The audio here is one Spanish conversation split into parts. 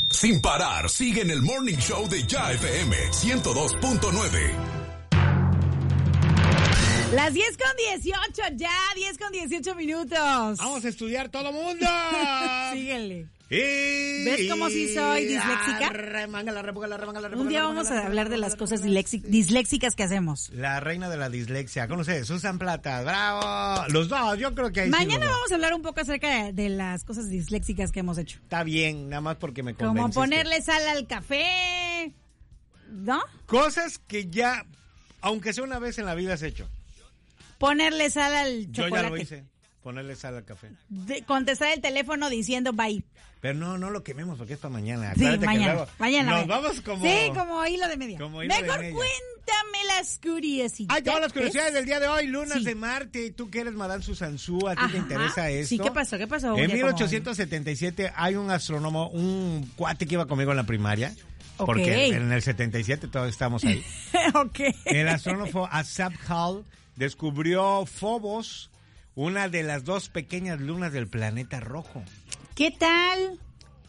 Sin parar, sigue en el Morning Show de Ya FM 102.9. Las 10:18, ya 10:18 minutos. Vamos a estudiar todo mundo. Síguele. ¿Ves cómo sí soy disléxica? Un día vamos a hablar de las cosas disléxicas que hacemos. La reina de la dislexia, con ustedes, Susan Plata, bravo. Los dos, yo creo que ahí mañana sí vamos a hablar un poco acerca de las cosas disléxicas que hemos hecho. Está bien, nada más porque me convenciste. Como ponerle sal al café, ¿no? Cosas que ya, aunque sea una vez en la vida, has hecho. Ponerle sal al chocolate. Yo ya lo hice, ponerle sal al café. Contestar el teléfono diciendo bye. Pero no lo quememos porque es para mañana. Sí, acuérdate mañana, que luego mañana. Nos vamos como... Sí, como hilo de media. Mejor cuéntame las curiosidades. Ay, todas las curiosidades del día de hoy, lunas de Marte. Tú que eres Madame Susansu, ¿a ti te interesa esto? Sí, ¿qué pasó? En 1877 hay un astrónomo, un cuate que iba conmigo en la primaria. Porque en el 77 todos estamos ahí. El astrónomo Asaph Hall descubrió Phobos, una de las dos pequeñas lunas del planeta rojo. ¿Qué tal?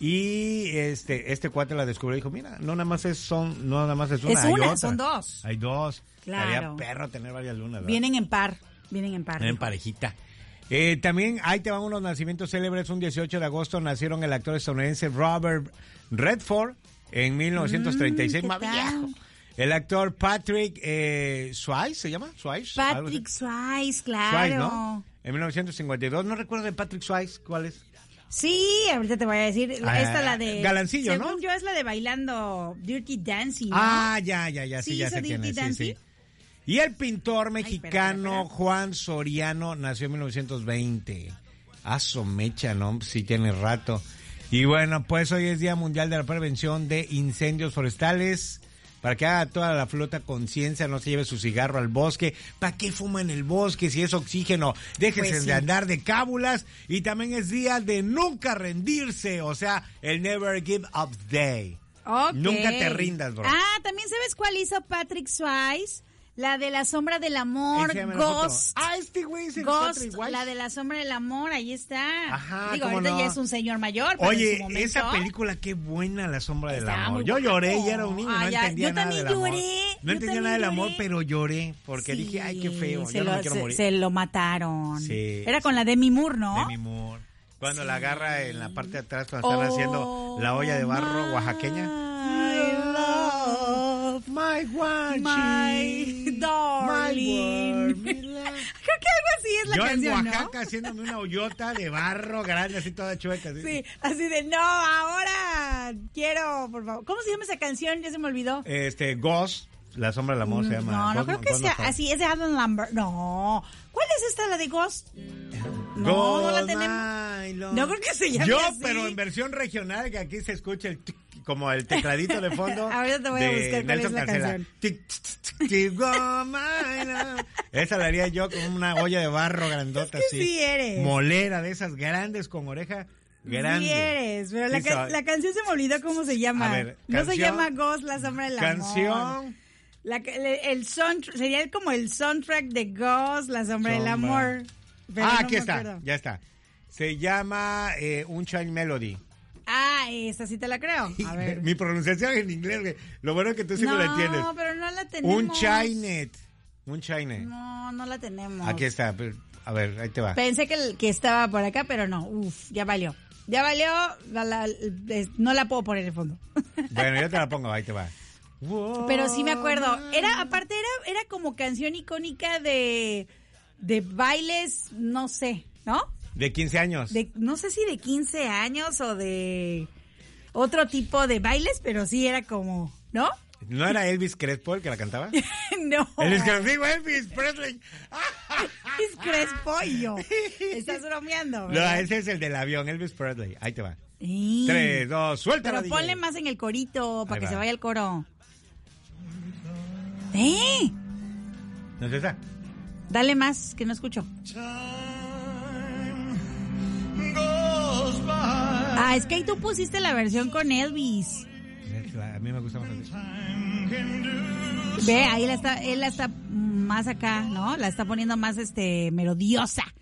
Y este cuate la descubrió y dijo, mira, no nada más es una, es hay una, otra. son dos. Hay dos. Claro. Sería perro tener varias lunas, ¿verdad? Vienen en par. En parejita. También ahí te van unos nacimientos célebres. Un 18 de agosto nacieron el actor estadounidense Robert Redford en 1936, más viejo. El actor Patrick Swayze, ¿se llama? Patrick Swayze, claro. Swayze, ¿no? En 1952, no recuerdo de Patrick Swayze, ¿cuál es? Sí, ahorita te voy a decir. Esta la de... Galancillo, ¿no? Según yo es la de bailando Dirty Dancing, ¿no? Ya, sí, ya sé quién es. Sí. Y el pintor mexicano Juan Soriano nació en 1920. Mecha, ¿no? Sí, tiene rato. Y bueno, pues hoy es Día Mundial de la Prevención de Incendios Forestales. Para que haga toda la flota conciencia, no se lleve su cigarro al bosque. ¿Para qué fuma en el bosque si es oxígeno? Déjense Pues sí. de andar de cábulas. Y también es día de nunca rendirse, o sea, el Never Give Up Day. Okay. Nunca te rindas, bro. También sabes cuál hizo Patrick Swayze. La de la sombra del amor, Ghost. Este güey es el Ghost, la de la sombra del amor, ahí está. Ajá, digo, ahorita ya es un señor mayor, pero oye, en su momento, esa película, qué buena, La sombra del Estaba amor. muy Yo bueno. lloré, ya era un niño, no entendía nada del amor. Yo también lloré. No entendía nada del amor, pero lloré, porque dije, ay, qué feo, yo no me quiero morir. Se lo mataron. Sí. Era con la Demi Moore, ¿no? Demi Moore. Cuando la agarra en la parte de atrás, cuando están haciendo la olla de barro oaxaqueña. My guachi, my darling. Creo que algo así es la canción, yo en Oaxaca, ¿no? haciéndome una hoyota de barro grande, así toda chueca. Sí, así de, no, ahora quiero, por favor. ¿Cómo se llama esa canción? Ya se me olvidó. Ghost, La sombra del amor se llama. No creo que sea así, es de Adam Lambert. No. ¿Cuál es esta, la de Ghost? No la tenemos. No creo que se llame así. Pero en versión regional, que aquí se escucha como el tecladito de fondo. Ahorita te voy a buscar cuál es la canción. Esa la haría yo con una olla de barro grandota, es que sí eres. Molera de esas grandes con oreja grande. Sí eres, pero la canción se me olvidó cómo se llama. A ver, no se llama Ghost, La sombra del amor. Canción. El soundtrack, sería como el soundtrack de Ghost, La sombra del amor. Pero aquí está, ya está. Se llama Unchained Melody. Esta sí te la creo. A ver. Mi pronunciación en inglés, güey. Lo bueno es que tú sí me lo entiendes. No, pero no la tenemos. Unchained. No la tenemos. Aquí está. A ver, ahí te va. Pensé que estaba por acá, pero no. Ya valió. No la puedo poner de fondo. Bueno, yo te la pongo, ahí te va. Pero sí me acuerdo. Era como canción icónica de bailes, no sé, ¿no? De 15 años. No sé si de 15 años o de otro tipo de bailes, pero sí era como, ¿no? ¿No era Elvis Crespo el que la cantaba? No. Elvis Presley. Elvis Crespo y yo. Estás bromeando, ¿verdad? No, ese es el del avión, Elvis Presley. Ahí te va. Sí. 3, 2, suéltala. Pero ponle más en el corito para Ahí que va. se vaya el coro. ¿No es esa? Dale más, que no escucho. Es que ahí tú pusiste la versión con Elvis. A mí me gusta más así. Ve, ahí él la está más acá, ¿no? La está poniendo más melodiosa.